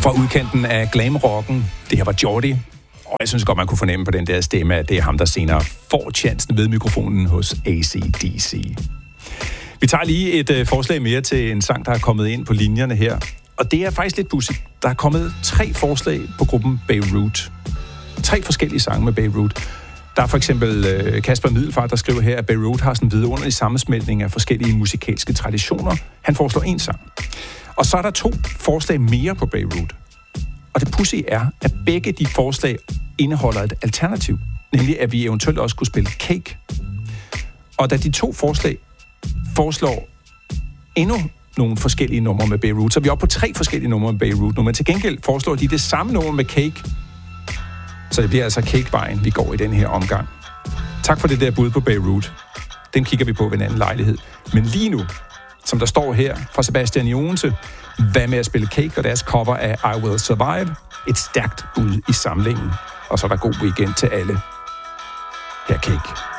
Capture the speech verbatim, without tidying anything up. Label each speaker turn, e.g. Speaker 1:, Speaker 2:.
Speaker 1: Fra udkanten af glamrocken, det her var Jordi. Og jeg synes godt, man kunne fornemme på den der stemme, at det er ham, der senere får chancen ved mikrofonen hos A C D C. Vi tager lige et øh, forslag mere til en sang, der er kommet ind på linjerne her. Og det er faktisk lidt pudsigt. Der er kommet tre forslag på gruppen Beirut. Tre forskellige sange med Beirut. Der er for eksempel øh, Kasper Middelfart, der skriver her, at Beirut har sådan en vidunderlig sammensmeltning af forskellige musikalske traditioner. Han foreslår en sang. Og så er der to forslag mere på Beirut. Og det pudsige er, at begge de forslag indeholder et alternativ. Nemlig, at vi eventuelt også kunne spille Cake. Og da de to forslag foreslår endnu nogle forskellige numre med Beirut, så er vi oppe på tre forskellige numre med Beirut nu, men til gengæld foreslår de det samme nummer med Cake. Så det bliver altså Cake-vejen, vi går i den her omgang. Tak for det der bud på Beirut. Den kigger vi på ved en anden lejlighed. Men lige nu, som der står her fra Sebastian Jonse, hvad med at spille Cake og deres cover af I Will Survive? Et stærkt bud i samlingen. Og så er der god weekend til alle. Her Cake.